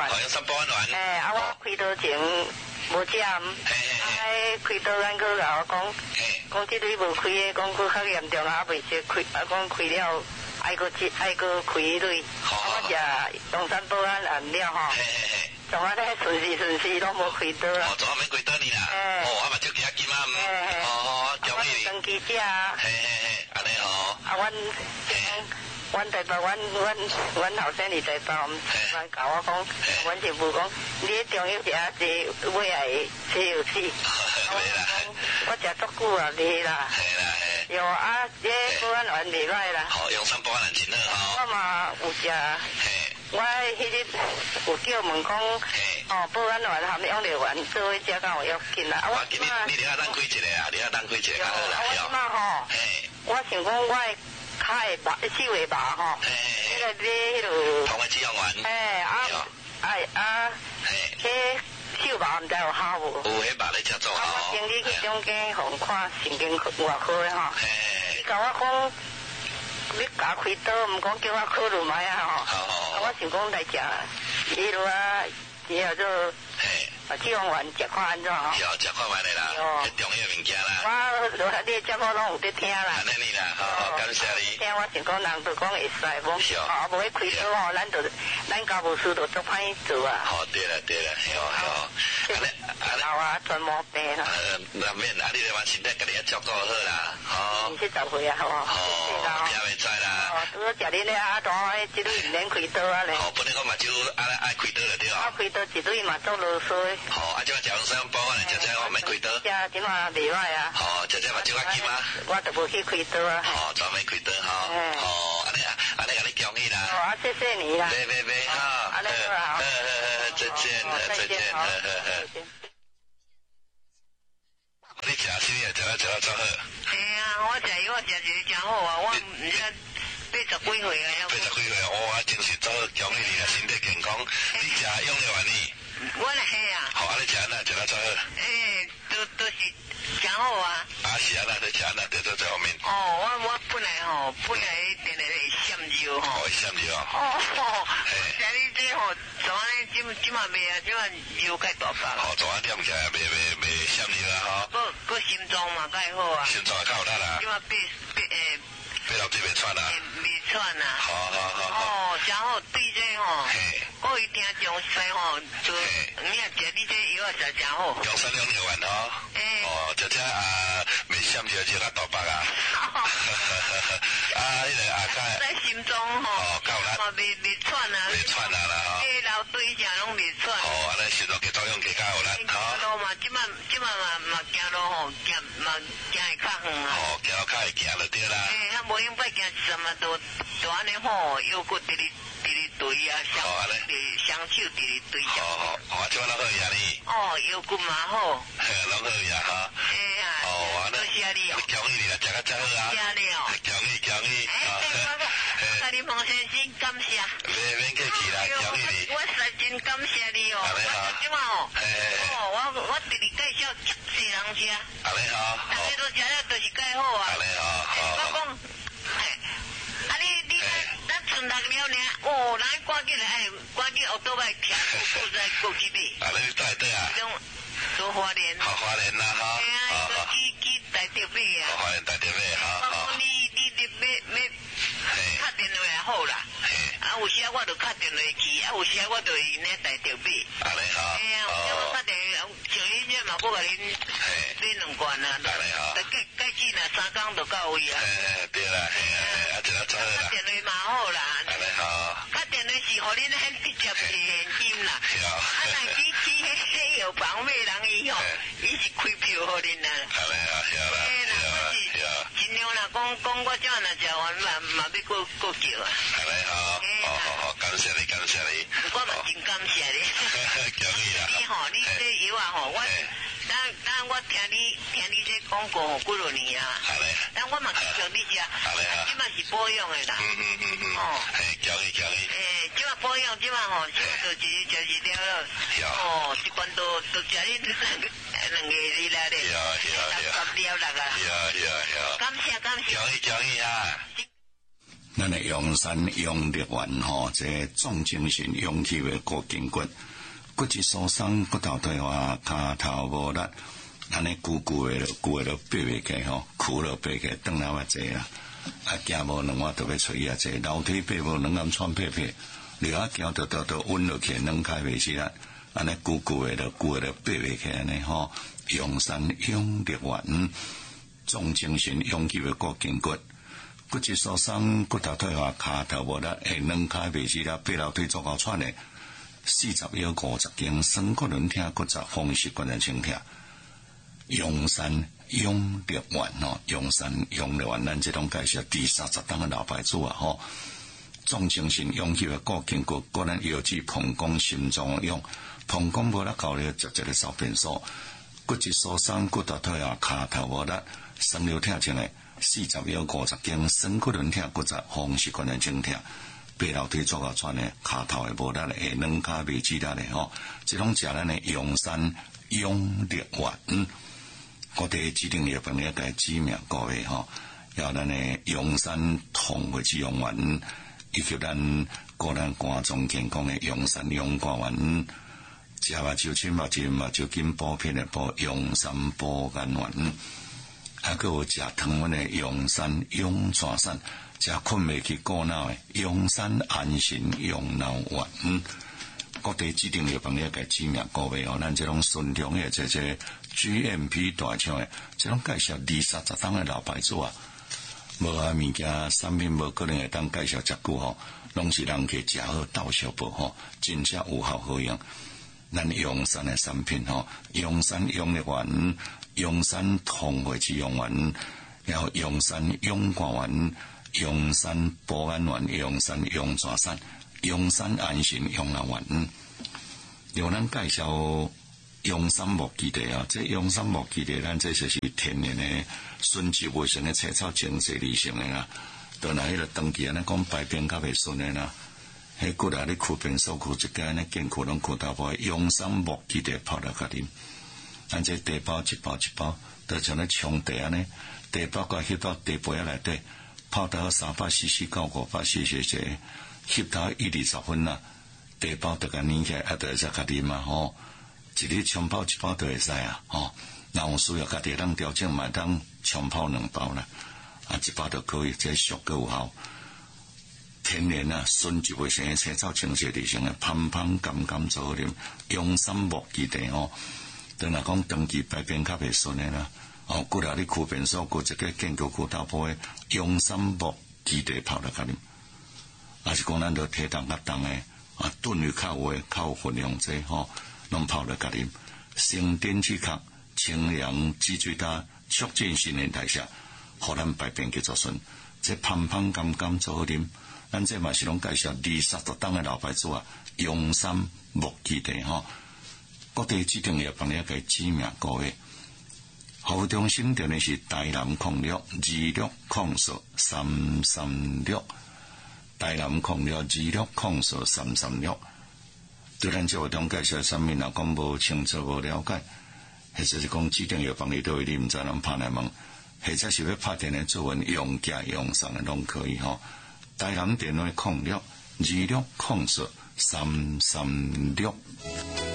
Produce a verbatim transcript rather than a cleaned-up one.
哦，用三保安丸。 哎，啊，我开刀前无食，啊，开刀咱佫甲我讲，讲这类无开的，讲佫较严重啊，未识开，啊，讲开了，爱佫接，爱佫开类，啊，我食龙山保安丸了吼。从啊咧顺时顺时拢无开刀啦。 哦，从啊免开刀你啦。哦，啊嘛少几啊斤啊。哦哦，恭喜你。 长期食啊。 嘿嘿嘿，安尼吼。 啊，阮，阮台北，阮阮阮后生伫台北，阮甲我讲，阮媳妇讲，你喺中药食这尾下吃药死。 袂啦。 我食足久啊，袂啦。 系啦系。 有啊，这保安丸袂歹啦。 好，用三保安丸真好。 我嘛有食。嘿。我迄日有叫问讲，哦，保安丸含养料丸做伙食敢有要紧啊？ 我今你你你遐等开一个啊，你遐等开一个较好啦。 我即马吼，我想讲我的脚会麻，手会麻吼，迄个你迄落。 同个止痒丸。 哎啊，哎啊，迄手麻毋知有效无？ 有迄麻咧吃做好。 我经理去中间互看神经外科的吼，伊甲我讲。你甲开刀，毋讲叫我考虑买啊吼。好好。我想讲来食，伊落啊，伊叫做，嘿，啊，止痒丸食看安怎吼？ 有食看完的啦，迄重要物件啦。 我落你的节目拢有在听啦。安尼啦，好好感谢你。 听我想讲，人就讲会使，无哦，无去开刀吼，咱就咱家务事就足歹做啊。哦，对啦对啦，系哦系哦。安尼安尼。老啊，全毛病啦。呃，难免啦，你得把身体家己要照顾好啦，吼。七十岁啊，吼。哦，听袂知啦。哦，拄好食恁咧阿大迄一类唔免开刀啊咧。哦，本来讲目睭爱爱开刀了对哦。我开刀一类嘛做啰嗦。好，啊，即马食用三包啊，食食我免开刀。食即马袂歹啊。好，食食目睭较紧啊。我就无去开刀啊。哦，专门开刀吼。哦，安尼啊，安尼甲你恭喜啦。哦，啊，谢谢你啦。别别别哈。安尼好啊。呵呵呵，再见，再见，呵呵呵。你食啥物啊？食到食到足好。嘿啊，我食伊，我食一个真好啊，我毋知八十几岁啊。八十几岁，哇，真是足好，恭喜你啊，身体健康。你食养了完呢？我咧嘿啊。好，安尼食安那食到足好。诶，都都是真好啊。啊是安那，都食安那，得到这方面。哦，我我本来吼，本来定定会闪尿吼。会闪尿啊。哦。嘿。食你这吼，昨晚即即马未啊，即马尿开大把。哦，昨晚点起来未未未闪尿啊吼。个个心脏嘛介好啊。心脏较有力啦。即马八八诶。八六七未喘啊。未喘啊。好好好。哦，真好，对这吼。嘿。我一听中西吼，就你啊食你这药啊食真好。中山两药丸吼。诶。哦，食食啊，未闪尿就较大把啊。啊，迄个啊，介。在心脏吼。哦，够力。嘛未未喘啊。未喘啊啦吼。诶，老对食拢未喘。哦，安尼心脏嘅作用加较有力。吼。路嘛，即马即马嘛嘛行路吼，行嘛行会较远啊。哦，行路较会行就对啦。诶，啊无用拜行什么都都安尼好，又搁直哩直哩对啊，双双手直哩对。好好，哦，即马拢好呀你。哦，腰骨嘛好。嘿，拢好呀哈。嘿啊。哦，安尼。多谢你哦。恭喜你啦，食较真好啊。谢你哦。恭喜恭喜。诶，我甲你蒙先生感谢。免免客气啦，恭喜你。我实真感谢你哦。安尼好。即马哦。嘿嘿嘿。哦，我我直哩介绍世人食。安尼好。大家都食了，都是介好啊。安尼好。我讲，嘿，啊你你咱存六了呢，哦，咱赶紧来，赶紧学倒来听，过再过去买。啊，你带对啊？种做花莲。好花莲啦哈。系啊，做去去台中买啊。好花莲台中买，好好。我讲你你你买买，打电话好啦。啊，有时我就打电话去，啊，有时我就因咧台中买。安尼好。系啊，我打电话，像恁这嘛，我甲恁买两罐啊。安尼好。介介紧啊，三工就到位啊。嘿，对啦，嘿啊，啊，一个做啦。打电话嘛好啦。安尼好。打电话是互恁很直接现金啦。是啊。啊，若去去迄迄药房买人伊吼，伊是开票互恁啦。安尼啊，是啦。嘿啦，我是尽量啦，讲讲我这若食完嘛嘛要过过叫啊。安尼好。好好好，感谢你，感谢你。我嘛真感谢你。恭喜啦。你吼，你这药啊吼，我当当我听你听你这广告吼，几多年啊？安尼。但我嘛继续你食。安尼啊。即嘛是保养的啦。嗯嗯嗯嗯。哦。嘿，恭喜恭喜。诶，即嘛保养，即嘛吼，即嘛就一食一了了。是啊。哦，一罐都都食你两两个日啦咧。是啊是啊是啊。十了啦个。是啊是啊是啊。感谢感谢。恭喜恭喜啊！ 咱的阳山阳力丸吼，这重精神勇气的固筋骨，骨质疏松，骨头退化，骹头无力，安尼久久的，久的都爬袂起吼，苦了爬起，转来我坐啦。啊，行无两我都要出去啊，坐楼梯爬无两暗喘屁屁，你啊行着着着稳落去，两开袂起来，安尼久久的都久的都爬袂起安尼吼。阳山阳力丸，重精神勇气的固筋骨。骨质疏松，骨头退化，骹头无力，下两骹袂起来，爬楼梯足够喘的。四十腰五十斤，酸骨轮疼，骨折，风湿关节轻疼。阳山阳力丸吼，阳山阳力丸，咱这种介绍第三十档的老牌子啊吼。重精神勇气的固筋骨，果然药治膀胱心脏用，膀胱无力搞了，直接的扫便所。骨质疏松，骨头退化，骹头无力，酸溜疼痛的。四十腰五十斤，酸骨轮疼，骨折，风湿关节轻疼。爬楼梯足够喘的，骹头会无力的，下两骹袂起力的吼。这种食咱的阳山阳力丸，我哋指定药房咧个知名各位吼，有咱的阳山通回去阳丸，以及咱个人肝脏健康的阳山阳肝丸，食目睭青目睭目睭筋补片的补阳山补肝丸。还佫有食汤圆的阳山阳泉散，食困袂去过脑的阳山安神阳脑丸，各地指定药房咧个知名各位哦，咱这种顺畅的这这 G M P 大厂的，这种介绍二三十档的老牌子啊，无啊物件产品无可能会当介绍遮久吼，拢是人去食好到小报吼，真正有效好用。咱阳山的产品吼，阳山阳力丸。阳山通回去阳丸，然后阳山阳肝丸、阳山补肝丸、阳山阳泉散、阳山安神阳脑丸。有咱介绍阳山木基地啊，这阳山木基地，咱这就是天然的纯植物性的青草精细理性的啦。到那迄个长期安尼讲排便较袂顺的啦，迄骨啊，你裤便所裤一间安尼健裤拢裤头包，阳山木基地泡来甲啉。咱这茶包一包一包，就像咧冲茶安尼，茶包甲翕到茶杯内底，泡到三百 C C 到五百 C C 这，翕到一二十分啦。茶包就甲拧起来，啊，就会使甲啉嘛吼。一日冲泡一包就会使啊吼。然后需要家己当调整，嘛当冲泡两包啦，啊，一包就可以，这俗够有效。天然啊，纯植物性的青草清洁理性的，香香甘甘做好啉，阳山木基地吼。等下讲长期排便较袂顺的啦，哦，过来你裤便所过一个健康裤头铺的阳山木基地泡来甲啉，也是讲咱着体重较重的，啊，炖鱼较有的，较有分量济吼，拢泡来甲啉。生电气壳、清凉脊椎带，促进新陈代谢，互咱排便去做顺。这香香甘甘做好啉，咱这嘛是拢介绍二三十档的老牌子啊，阳山木基地吼。各地指定药房咧个知名各位，服务中心定的是台南控六二六控数三三六，台南控六二六控数三三六。对咱这活动介绍上面若讲无清楚无了解，或者是讲指定药房里头你毋知咱拍来问，或者是要拍电话做文用价用上的拢可以吼。台南电话控六二六控数三三六。